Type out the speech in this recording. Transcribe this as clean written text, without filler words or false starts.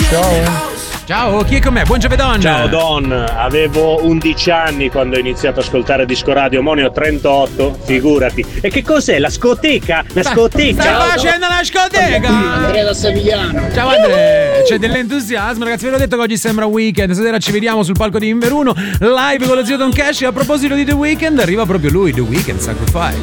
Ciao, chi è con me? Buon giovedon. Ciao Don, avevo 11 anni quando ho iniziato a ascoltare Disco Radio, mo ne ho 38, figurati. E che cos'è? La scoteca? La scoteca? Stai facendo la scoteca? Andrea da Savigliano. Ciao Andrea, c'è dell'entusiasmo, ragazzi, ve l'ho detto che oggi sembra weekend, stasera ci vediamo sul palco di Inveruno, live con lo zio Don Cash, e a proposito di The Weeknd, arriva proprio lui, The Weeknd Sacrifice.